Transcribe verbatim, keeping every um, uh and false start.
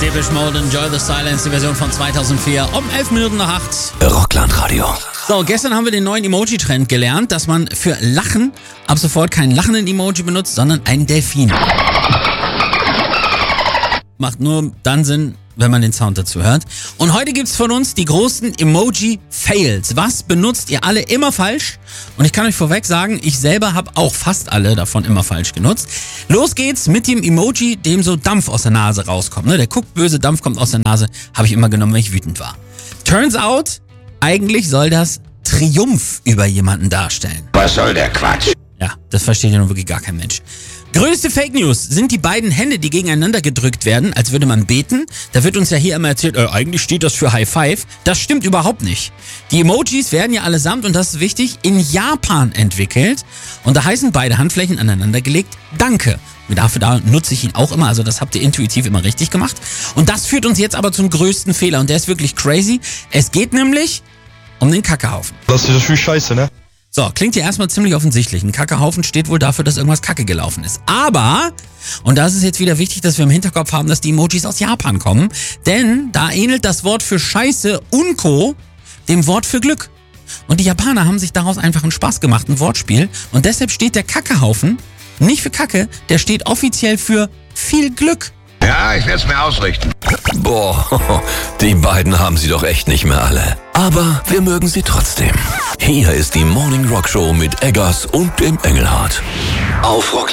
Depeche Mode, Enjoy the Silence, die Version von zweitausendvier, um elf Minuten nach acht. Rockland-Radio. So, gestern haben wir den neuen Emoji-Trend gelernt, dass man für Lachen ab sofort keinen lachenden Emoji benutzt, sondern einen Delfin. Macht nur dann Sinn, wenn man den Sound dazu hört. Und heute gibt's von uns die großen Emoji-Fails. Was benutzt ihr alle immer falsch? Und ich kann euch vorweg sagen, ich selber habe auch fast alle davon immer falsch genutzt. Los geht's mit dem Emoji, dem so Dampf aus der Nase rauskommt. Ne? Der guckt böse, Dampf kommt aus der Nase. Habe ich immer genommen, wenn ich wütend war. Turns out, eigentlich soll das Triumph über jemanden darstellen. Was soll der Quatsch? Ja, das versteht ja nun wirklich gar kein Mensch. Größte Fake News sind die beiden Hände, die gegeneinander gedrückt werden, als würde man beten. Da wird uns ja hier immer erzählt, äh, eigentlich steht das für High Five. Das stimmt überhaupt nicht. Die Emojis werden ja allesamt, und das ist wichtig, in Japan entwickelt. Und da heißen beide Handflächen aneinander gelegt Danke. Und dafür da nutze ich ihn auch immer, also das habt ihr intuitiv immer richtig gemacht. Und das führt uns jetzt aber zum größten Fehler, und der ist wirklich crazy. Es geht nämlich um den Kackehaufen. Das ist viel Scheiße, ne? So, klingt ja erstmal ziemlich offensichtlich. Ein Kackehaufen steht wohl dafür, dass irgendwas Kacke gelaufen ist. Aber, und das ist jetzt wieder wichtig, dass wir im Hinterkopf haben, dass die Emojis aus Japan kommen, denn da ähnelt das Wort für Scheiße, Unko, dem Wort für Glück. Und die Japaner haben sich daraus einfach einen Spaß gemacht, ein Wortspiel. Und deshalb steht der Kackehaufen nicht für Kacke, der steht offiziell für viel Glück. Ja, ich werde es mir ausrichten. Boah, die beiden haben sie doch echt nicht mehr alle. Aber wir mögen sie trotzdem. Hier ist die Morning Rock Show mit Eggers und dem Engelhardt. Auf Rockland.